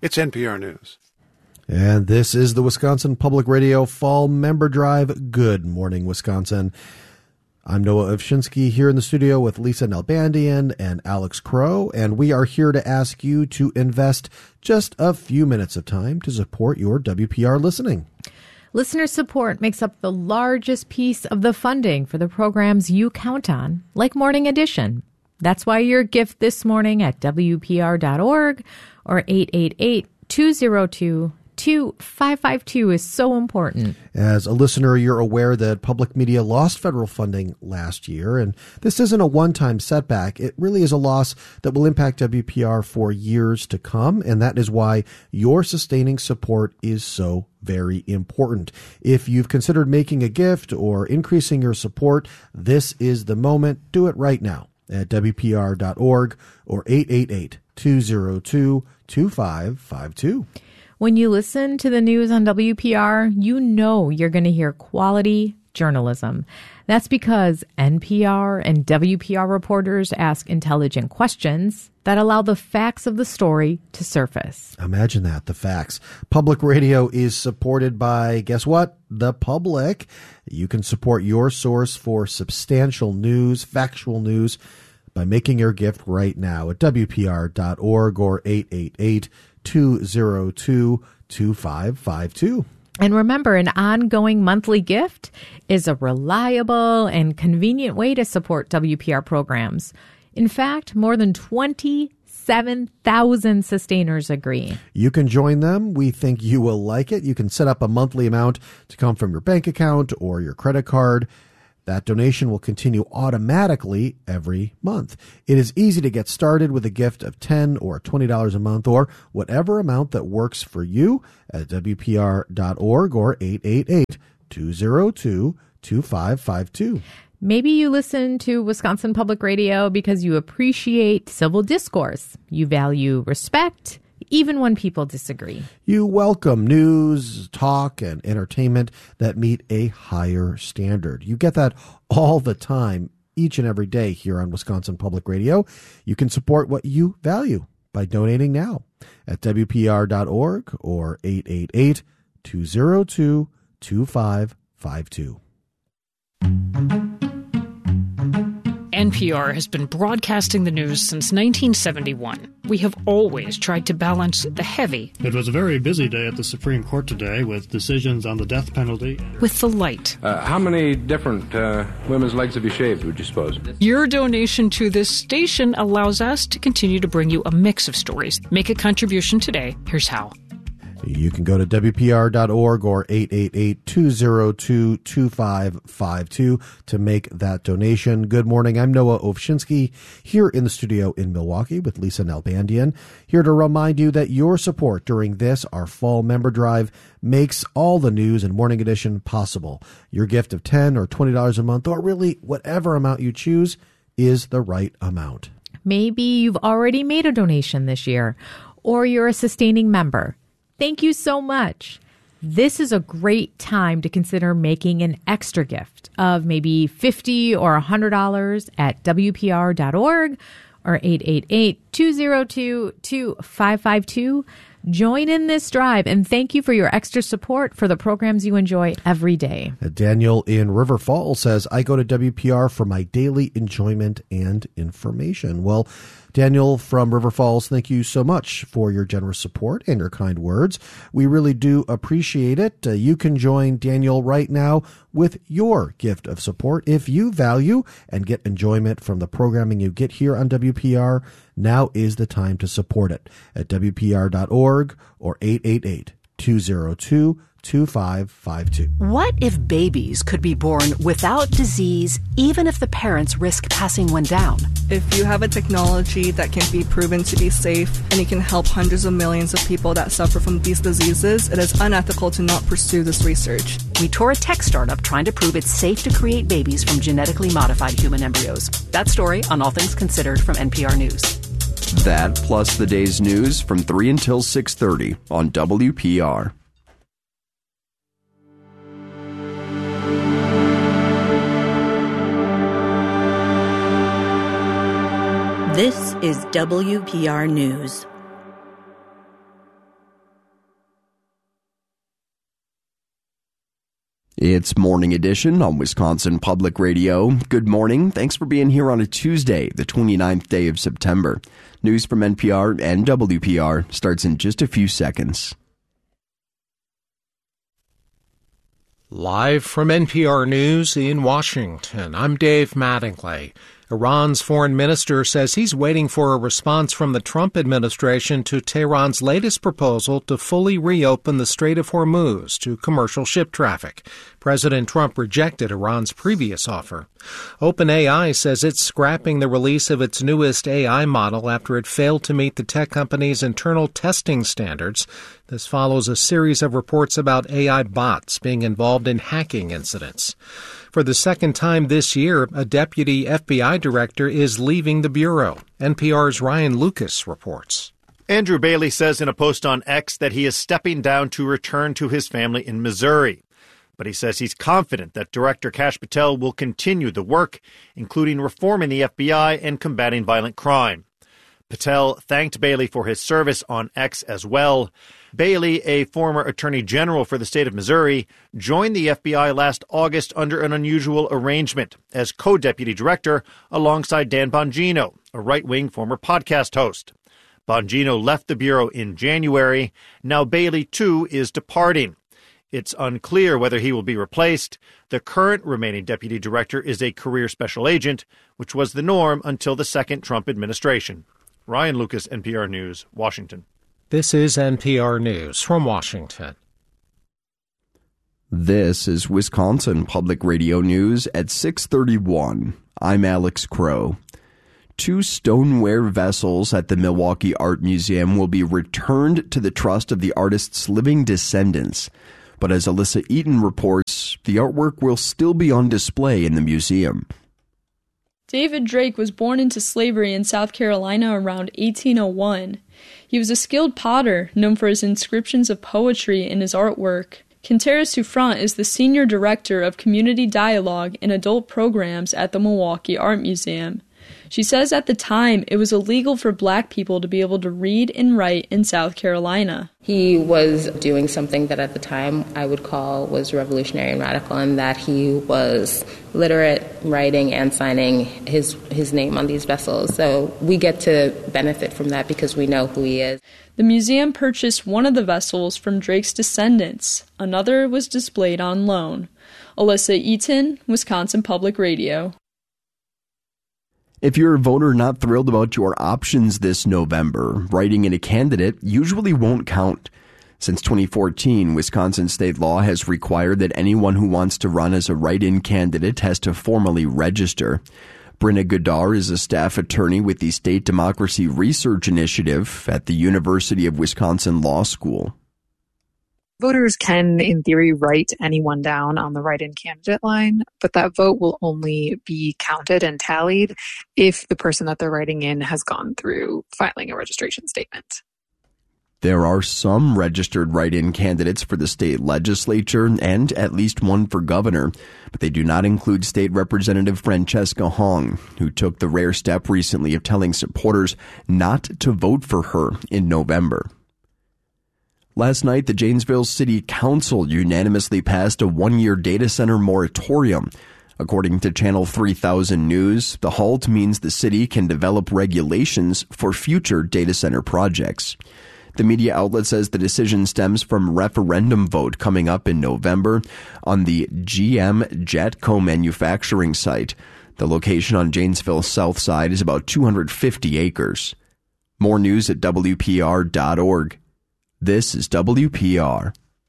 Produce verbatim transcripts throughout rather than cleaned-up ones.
It's N P R News. And this is the Wisconsin Public Radio Fall Member Drive. Good morning, Wisconsin. I'm Noah Ovshinsky here in the studio with Lisa Nalbandian and Alex Crow, and we are here to ask you to invest just a few minutes of time to support your W P R listening. Listener support makes up the largest piece of the funding for the programs you count on, like Morning Edition. That's why your gift this morning at W P R dot org or eight eight eight, two zero two, two five five two is so important. As a listener, you're aware that public media lost federal funding last year, and this isn't a one-time setback. It really is a loss that will impact W P R for years to come, and that is why your sustaining support is so very important. If you've considered making a gift or increasing your support, this is the moment. Do it right now at W P R dot org or eight eight eight, two zero two, two five five two. When you listen to the news on W P R, you know you're going to hear quality journalism. That's because N P R and W P R reporters ask intelligent questions that allow the facts of the story to surface. Imagine that, the facts. Public radio is supported by, guess what? The public. You can support your source for substantial news, factual news, by making your gift right now at W P R dot org or eight eight eight, two zero two, two five five two. And remember, an ongoing monthly gift is a reliable and convenient way to support W P R programs. In fact, more than twenty-seven thousand sustainers agree. You can join them. We think you will like it. You can set up a monthly amount to come from your bank account or your credit card. That donation will continue automatically every month. It is easy to get started with a gift of ten dollars or twenty dollars a month or whatever amount that works for you at W P R dot org or eight eight eight, two zero two, two five five two. Maybe you listen to Wisconsin Public Radio because you appreciate civil discourse. You value respect, even when people disagree. You welcome news, talk, and entertainment that meet a higher standard. You get that all the time, each and every day here on Wisconsin Public Radio. You can support what you value by donating now at W P R dot org or eight eight eight, two zero two, two five five two. N P R has been broadcasting the news since nineteen seventy-one. We have always tried to balance the heavy. It was a very busy day at the Supreme Court today with decisions on the death penalty. With the light. Uh, how many different uh, women's legs have you shaved, would you suppose? Your donation to this station allows us to continue to bring you a mix of stories. Make a contribution today. Here's how. You can go to W P R dot org or eight eight eight, two zero two, two five five two to make that donation. Good morning. I'm Noah Ovshinsky here in the studio in Milwaukee with Lisa Nalbandian, here to remind you that your support during this, our fall member drive, makes all the news and Morning Edition possible. Your gift of ten dollars or twenty dollars a month, or really whatever amount you choose, is the right amount. Maybe you've already made a donation this year, or you're a sustaining member. Thank you so much. This is a great time to consider making an extra gift of maybe fifty dollars or one hundred dollars at W P R dot org or eight eight eight, two zero two, two five five two. Join in this drive, and thank you for your extra support for the programs you enjoy every day. Daniel in River Falls says, I go to W P R for my daily enjoyment and information. Well, Daniel from River Falls, thank you so much for your generous support and your kind words. We really do appreciate it. Uh, you can join Daniel right now with your gift of support. If you value and get enjoyment from the programming you get here on W P R, now is the time to support it at W P R dot org or eight eight eight, two zero two, two five five two. What if babies could be born without disease, even if the parents risk passing one down? If you have a technology that can be proven to be safe and it can help hundreds of millions of people that suffer from these diseases, it is unethical to not pursue this research. We tour a tech startup trying to prove it's safe to create babies from genetically modified human embryos. That story on All Things Considered from N P R News. That plus the day's news from three until six thirty on W P R. This is W P R News. It's Morning Edition on Wisconsin Public Radio. Good morning. Thanks for being here on a Tuesday, the twenty-ninth day of September. News from N P R and W P R starts in just a few seconds. Live from N P R News in Washington, I'm Dave Mattingly. Iran's foreign minister says he's waiting for a response from the Trump administration to Tehran's latest proposal to fully reopen the Strait of Hormuz to commercial ship traffic. President Trump rejected Iran's previous offer. OpenAI says it's scrapping the release of its newest A I model after it failed to meet the tech company's internal testing standards. This follows a series of reports about A I bots being involved in hacking incidents. For the second time this year, a deputy F B I director is leaving the Bureau. N P R's Ryan Lucas reports. Andrew Bailey says in a post on X that he is stepping down to return to his family in Missouri. But he says he's confident that Director Kash Patel will continue the work, including reforming the F B I and combating violent crime. Patel thanked Bailey for his service on X as well. Bailey, a former attorney general for the state of Missouri, joined the F B I last August under an unusual arrangement as co-deputy director alongside Dan Bongino, a right-wing former podcast host. Bongino left the Bureau in January. Now Bailey, too, is departing. It's unclear whether he will be replaced. The current remaining deputy director is a career special agent, which was the norm until the second Trump administration. Ryan Lucas, N P R News, Washington. This is N P R News from Washington. This is Wisconsin Public Radio News at six thirty-one. I'm Alex Crow. Two stoneware vessels at the Milwaukee Art Museum will be returned to the trust of the artist's living descendants. But as Alyssa Eaton reports, the artwork will still be on display in the museum. David Drake was born into slavery in South Carolina around eighteen oh one. He was a skilled potter, known for his inscriptions of poetry in his artwork. Quintera Souffrant is the Senior Director of Community Dialogue and Adult Programs at the Milwaukee Art Museum. She says at the time it was illegal for black people to be able to read and write in South Carolina. He was doing something that at the time I would call was revolutionary and radical, in that he was literate, writing and signing his his name on these vessels. So we get to benefit from that because we know who he is. The museum purchased one of the vessels from Drake's descendants. Another was displayed on loan. Alyssa Eaton, Wisconsin Public Radio. If you're a voter not thrilled about your options this November, writing in a candidate usually won't count. Since twenty fourteen, Wisconsin state law has required that anyone who wants to run as a write-in candidate has to formally register. Brenna Goddard is a staff attorney with the State Democracy Research Initiative at the University of Wisconsin Law School. Voters can, in theory, write anyone down on the write-in candidate line, but that vote will only be counted and tallied if the person that they're writing in has gone through filing a registration statement. There are some registered write-in candidates for the state legislature and at least one for governor, but they do not include State Representative Francesca Hong, who took the rare step recently of telling supporters not to vote for her in November. Last night, the Janesville City Council unanimously passed a one-year data center moratorium. According to Channel three thousand News, the halt means the city can develop regulations for future data center projects. The media outlet says the decision stems from a referendum vote coming up in November on the G M Jetco manufacturing site. The location on Janesville's south side is about two hundred fifty acres. More news at W P R dot org. This is W P R.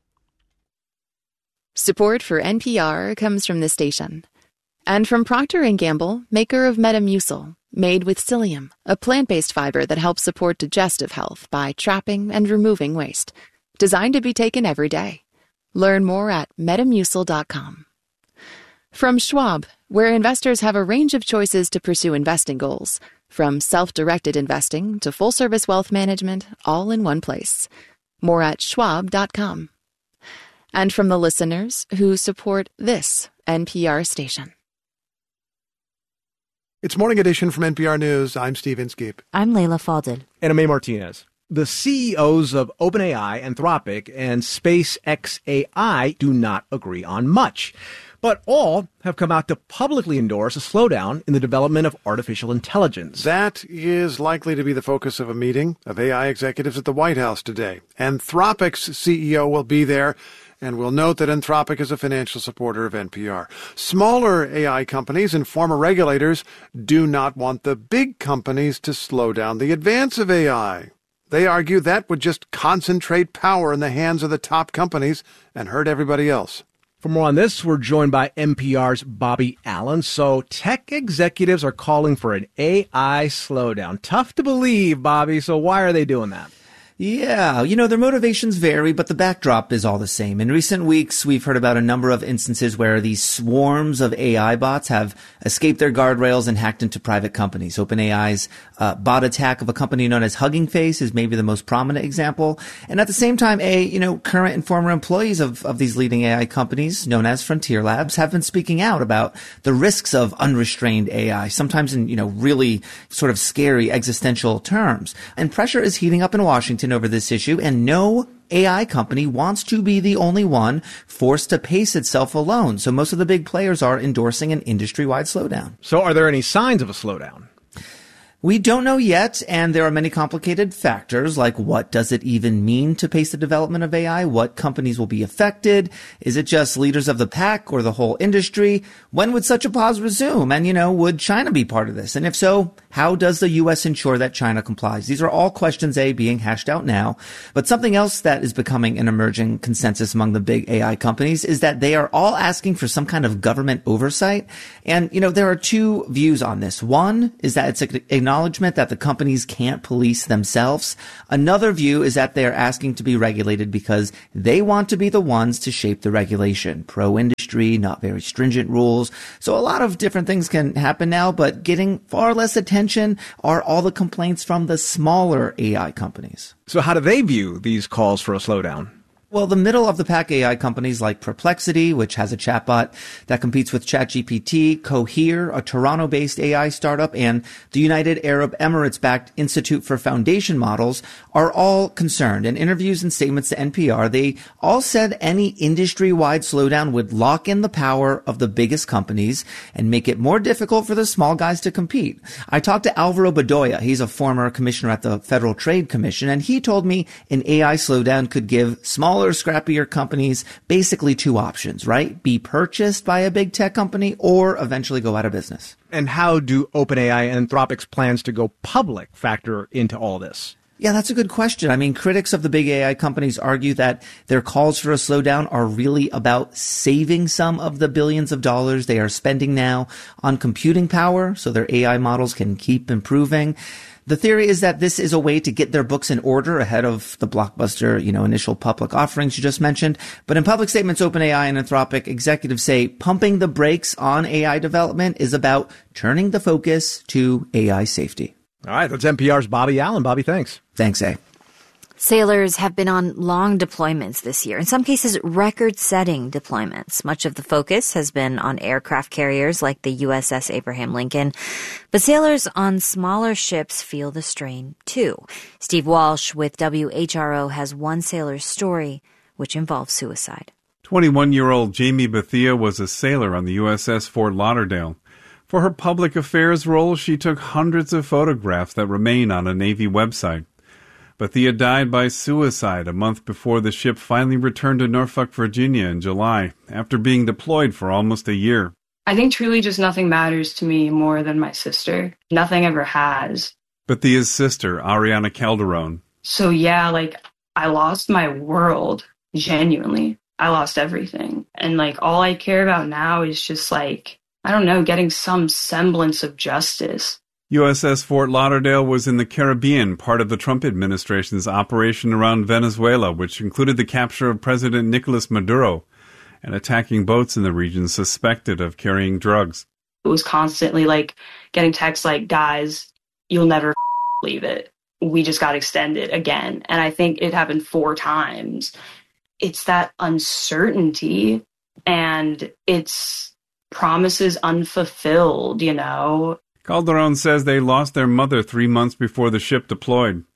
Support for N P R comes from this station. And from Procter and Gamble, maker of Metamucil, made with psyllium, a plant-based fiber that helps support digestive health by trapping and removing waste. Designed to be taken every day. Learn more at metamucil dot com. From Schwab, where investors have a range of choices to pursue investing goals, from self-directed investing to full-service wealth management, all in one place. More at schwab dot com. And from the listeners who support this N P R station. It's Morning Edition from N P R News. I'm Steve Inskeep. I'm Layla Falded. And I'm May Martinez. The C E Os of OpenAI, Anthropic, and SpaceX A I do not agree on much. But all have come out to publicly endorse a slowdown in the development of artificial intelligence. That is likely to be the focus of a meeting of A I executives at the White House today. Anthropic's C E O will be there, and we'll note that Anthropic is a financial supporter of N P R. Smaller A I companies and former regulators do not want the big companies to slow down the advance of A I. They argue that would just concentrate power in the hands of the top companies and hurt everybody else. For more on this, we're joined by N P R's Bobby Allen. So tech executives are calling for an A I slowdown. Tough to believe, Bobby. So why are they doing that? Yeah, you know, their motivations vary, but the backdrop is all the same. In recent weeks, we've heard about a number of instances where these swarms of A I bots have escaped their guardrails and hacked into private companies. OpenAI's uh, bot attack of a company known as Hugging Face is maybe the most prominent example. And at the same time, a, you know, current and former employees of, of these leading A I companies, known as Frontier Labs, have been speaking out about the risks of unrestrained A I, sometimes in, you know, really sort of scary existential terms. And pressure is heating up in Washington over this issue, and no A I company wants to be the only one forced to pace itself alone. So most of the big players are endorsing an industry-wide slowdown. So are there any signs of a slowdown? We don't know yet, and there are many complicated factors, like what does it even mean to pace the development of A I? What companies will be affected? Is it just leaders of the pack or the whole industry? When would such a pause resume? And, you know, would China be part of this? And if so, how does the U S ensure that China complies? These are all questions, A, being hashed out now. But something else that is becoming an emerging consensus among the big A I companies is that they are all asking for some kind of government oversight. And, you know, there are two views on this. One is that it's an acknowledgement that the companies can't police themselves. Another view is that they're asking to be regulated because they want to be the ones to shape the regulation. Pro-industry, not very stringent rules. So a lot of different things can happen now, but getting far less attention are all the complaints from the smaller A I companies. So how do they view these calls for a slowdown? Well, the middle of the pack A I companies like Perplexity, which has a chatbot that competes with ChatGPT, Cohere, a Toronto-based A I startup, and the United Arab Emirates-backed Institute for Foundation Models are all concerned. In interviews and statements to N P R, they all said any industry-wide slowdown would lock in the power of the biggest companies and make it more difficult for the small guys to compete. I talked to Alvaro Bedoya. He's a former commissioner at the Federal Trade Commission, and he told me an A I slowdown could give smaller, scrappier companies basically two options, right? Be purchased by a big tech company or eventually go out of business. And how do OpenAI and Anthropic's plans to go public factor into all this? Yeah, that's a good question. I mean, critics of the big A I companies argue that their calls for a slowdown are really about saving some of the billions of dollars they are spending now on computing power so their A I models can keep improving. The theory is that this is a way to get their books in order ahead of the blockbuster, you know, initial public offerings you just mentioned. But in public statements, OpenAI and Anthropic executives say pumping the brakes on A I development is about turning the focus to A I safety. All right, that's N P R's Bobby Allen. Bobby, thanks. Thanks, A. Sailors have been on long deployments this year, in some cases record-setting deployments. Much of the focus has been on aircraft carriers like the U S S Abraham Lincoln. But sailors on smaller ships feel the strain, too. Steve Walsh with W H R O has one sailor's story, which involves suicide. twenty-one-year-old Jamie Bethia was a sailor on the U S S Fort Lauderdale. For her public affairs role, she took hundreds of photographs that remain on a Navy website. Bethia died by suicide a month before the ship finally returned to Norfolk, Virginia in July, after being deployed for almost a year. I think truly just nothing matters to me more than my sister. Nothing ever has. Bethia's sister, Ariana Calderon. So yeah, like, I lost my world, genuinely. I lost everything. And, like, all I care about now is just, like, I don't know, getting some semblance of justice. U S S Fort Lauderdale was in the Caribbean, part of the Trump administration's operation around Venezuela, which included the capture of President Nicolas Maduro and attacking boats in the region suspected of carrying drugs. It was constantly like getting texts like, guys, you'll never leave it. We just got extended again. And I think it happened four times. It's that uncertainty and it's promises unfulfilled, you know. Calderon says they lost their mother three months before the ship deployed.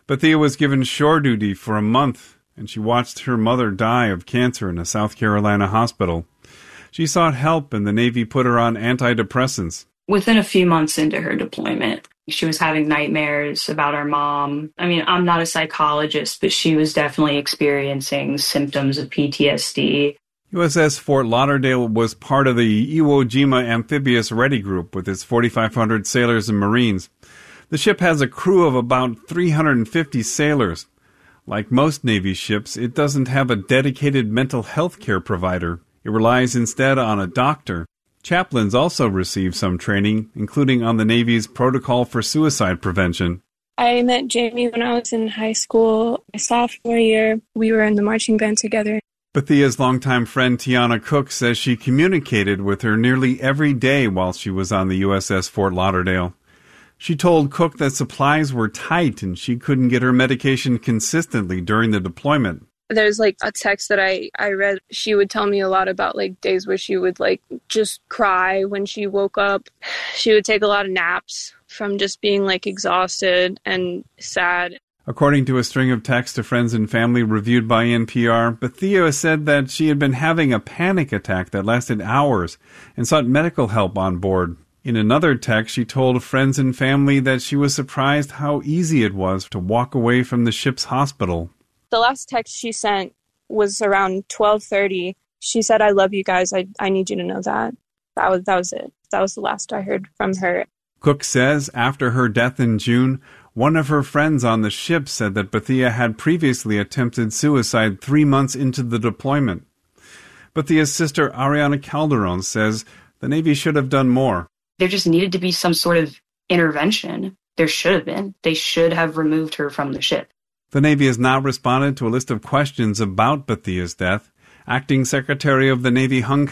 Bethia was given shore duty for a month, and she watched her mother die of cancer in a South Carolina hospital. She sought help, and the Navy put her on antidepressants. Within a few months into her deployment, she was having nightmares about her mom. I mean, I'm not a psychologist, but she was definitely experiencing symptoms of P T S D. U S S Fort Lauderdale was part of the Iwo Jima Amphibious Ready Group with its forty-five hundred sailors and Marines. The ship has a crew of about three hundred fifty sailors. Like most Navy ships, it doesn't have a dedicated mental health care provider. It relies instead on a doctor. Chaplains also receive some training, including on the Navy's protocol for suicide prevention. I met Jamie when I was in high school. My sophomore year, we were in the marching band together. Bethia's longtime friend Tiana Cook says she communicated with her nearly every day while she was on the U S S Fort Lauderdale. She told Cook that supplies were tight and she couldn't get her medication consistently during the deployment. There's like a text that I, I read. She would tell me a lot about like days where she would like just cry when she woke up. She would take a lot of naps from just being like exhausted and sad. According to a string of texts to friends and family reviewed by N P R, Bethia said that she had been having a panic attack that lasted hours and sought medical help on board. In another text, she told friends and family that she was surprised how easy it was to walk away from the ship's hospital. The last text she sent was around twelve thirty. She said, "I love you guys. I, I need you to know that." That was, that was it. That was the last I heard from her. Cook says after her death in June, one of her friends on the ship said that Bethia had previously attempted suicide three months into the deployment. Bethia's sister Ariana Calderon says the Navy should have done more. There just needed to be some sort of intervention. There should have been. They should have removed her from the ship. The Navy has not responded to a list of questions about Bethia's death. Acting Secretary of the Navy Hung